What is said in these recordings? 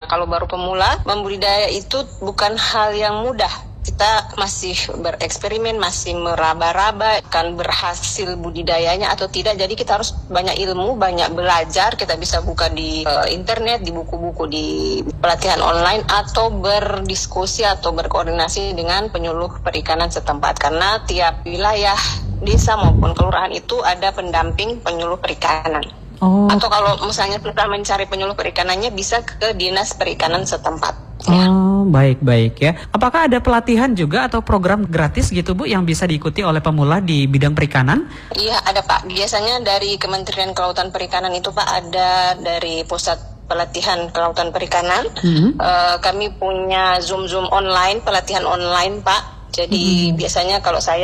kalau baru pemula, membudidaya itu bukan hal yang mudah. Kita masih bereksperimen, masih meraba-raba kan berhasil budidayanya atau tidak. Jadi kita harus banyak ilmu, banyak belajar. Kita bisa buka di internet, di buku-buku, di pelatihan online, atau berdiskusi atau berkoordinasi dengan penyuluh perikanan setempat. Karena tiap wilayah, desa maupun kelurahan itu ada pendamping penyuluh perikanan. Atau kalau misalnya kita mencari penyuluh perikanannya, bisa ke dinas perikanan setempat. Baik ya. Apakah ada pelatihan juga atau program gratis gitu Bu yang bisa diikuti oleh pemula di bidang perikanan? Iya ada Pak. Biasanya dari Kementerian Kelautan Perikanan itu Pak, ada dari Pusat Pelatihan Kelautan Perikanan. Kami punya Zoom online, pelatihan online Pak. Jadi biasanya kalau saya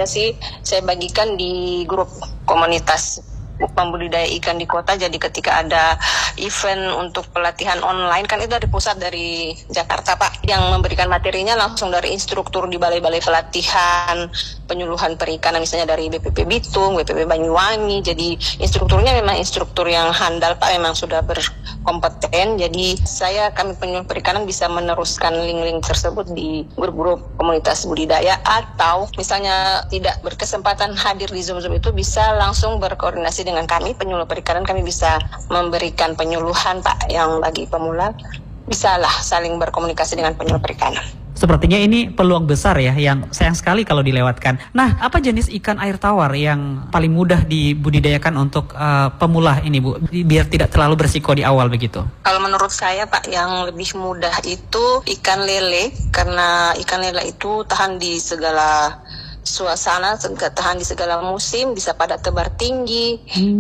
bagikan di grup komunitas pembudidaya ikan di kota. Jadi ketika ada event untuk pelatihan online, kan itu dari pusat, dari Jakarta Pak, yang memberikan materinya langsung dari instruktur di balai-balai pelatihan penyuluhan perikanan, misalnya dari BPP Bitung, BPP Banyuwangi. Jadi instrukturnya memang instruktur yang handal Pak, memang sudah berkompeten. Jadi kami penyuluh perikanan bisa meneruskan link-link tersebut di grup-grup komunitas budidaya, atau misalnya tidak berkesempatan hadir di Zoom itu, bisa langsung berkoordinasi dengan kami penyuluh perikanan. Kami bisa memberikan penyuluhan Pak, yang bagi pemula bisalah saling berkomunikasi dengan penyuluh perikanan. Sepertinya ini peluang besar ya, yang sayang sekali kalau dilewatkan. Nah, apa jenis ikan air tawar yang paling mudah dibudidayakan untuk pemula ini Bu, biar tidak terlalu berisiko di awal begitu? Kalau menurut saya Pak, yang lebih mudah itu ikan lele, karena ikan lele itu tahan di segala suasana, tahan di segala musim, bisa pada tebar tinggi,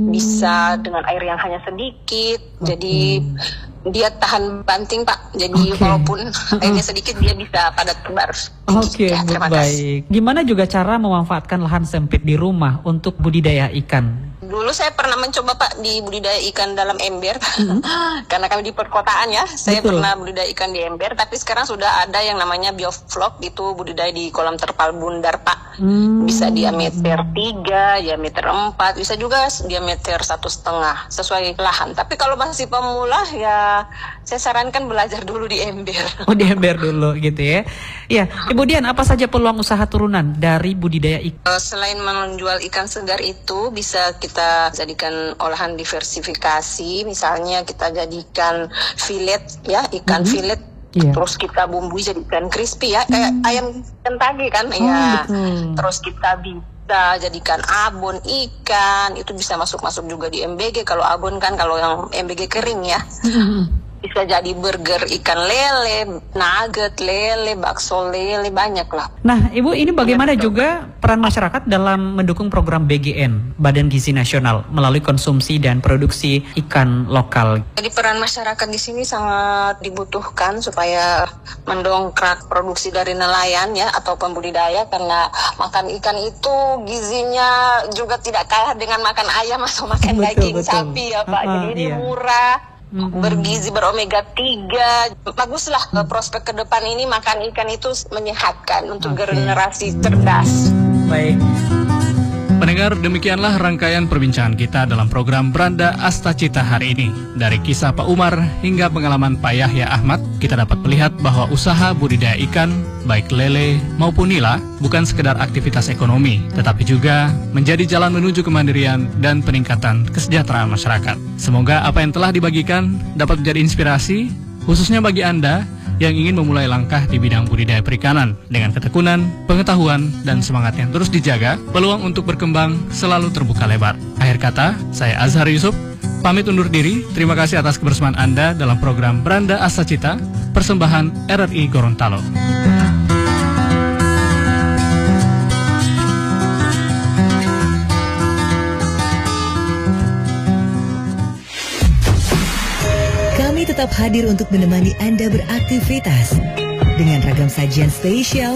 bisa dengan air yang hanya sedikit. Jadi dia tahan banting Pak. Jadi walaupun airnya sedikit, dia bisa pada tebar tinggi. Terima kasih. Gimana juga cara memanfaatkan lahan sempit di rumah untuk budidaya ikan? Dulu saya pernah mencoba Pak di budidaya ikan dalam ember, karena kami di perkotaan ya. Saya pernah budidaya ikan di ember, tapi sekarang sudah ada yang namanya bioflok, itu budidaya di kolam terpal bundar Pak. Bisa diameter 3, diameter 4, bisa juga diameter 1,5, sesuai lahan. Tapi kalau masih pemula ya, saya sarankan belajar dulu di ember. Di ember dulu gitu ya. Ya, kemudian apa saja peluang usaha turunan dari budidaya ikan? Selain menjual ikan segar itu, bisa kita jadikan olahan diversifikasi. Misalnya kita jadikan fillet ya, ikan fillet. Terus kita bumbui jadi ikan crispy ya, kayak ayam Kentucky kan ya. Terus kita bisa jadikan abon ikan, itu bisa masuk juga di MBG. Kalau abon kan, kalau yang MBG kering ya. Bisa jadi burger ikan lele, nugget lele, bakso lele, banyak lah. Nah Ibu, ini bagaimana juga peran masyarakat dalam mendukung program BGN, Badan Gizi Nasional, melalui konsumsi dan produksi ikan lokal? Jadi peran masyarakat di sini sangat dibutuhkan supaya mendongkrak produksi dari nelayan ya, atau pembudidaya, karena makan ikan itu gizinya juga tidak kalah dengan makan ayam atau makan daging sapi ya Pak. Jadi ini murah, bergizi, beromega 3. Baguslah prospek ke depan ini, makan ikan itu menyehatkan untuk generasi cerdas. Baik. Pendengar, demikianlah rangkaian perbincangan kita dalam program Beranda Astacita hari ini. Dari kisah Pak Umar hingga pengalaman Pak Yahya Ahmad, kita dapat melihat bahwa usaha budidaya ikan, baik lele maupun nila, bukan sekedar aktivitas ekonomi, tetapi juga menjadi jalan menuju kemandirian dan peningkatan kesejahteraan masyarakat. Semoga apa yang telah dibagikan dapat menjadi inspirasi, khususnya bagi Anda yang ingin memulai langkah di bidang budidaya perikanan. Dengan ketekunan, pengetahuan, dan semangat yang terus dijaga, peluang untuk berkembang selalu terbuka lebar. Akhir kata, saya Azhar Yusuf, pamit undur diri. Terima kasih atas kebersamaan Anda dalam program Beranda Astacita, persembahan RRI Gorontalo. Kami tetap hadir untuk menemani Anda beraktivitas dengan ragam sajian spesial